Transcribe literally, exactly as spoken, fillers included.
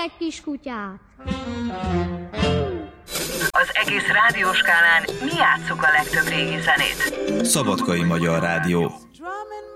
egy kis kutyát. Az egész rádióskálán mi játsszuk a legtöbb régi zenét. Szabadkai Magyar Rádió.